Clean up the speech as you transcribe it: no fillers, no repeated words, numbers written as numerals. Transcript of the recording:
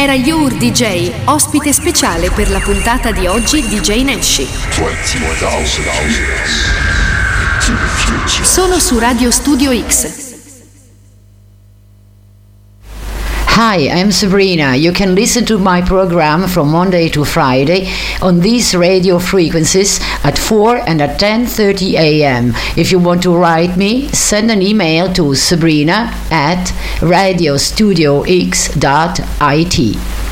Era Your DJ, ospite speciale per la puntata di oggi DJ Nashi. Solo su Radio Studio X. Hi, I'm Sabrina. You can listen to my program from Monday to Friday on these radio frequencies at 4 and at 10:30 a.m. If you want to write me, send an email to sabrina@radiostudiox.it.